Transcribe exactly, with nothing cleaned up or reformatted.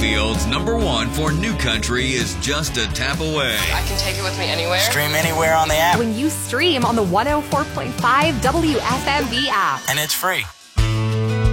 Bakersfield's number one for new country is just a tap away. I can take it with me anywhere. Stream anywhere on the app. When you stream on the one oh four point five W F M V app. And it's free.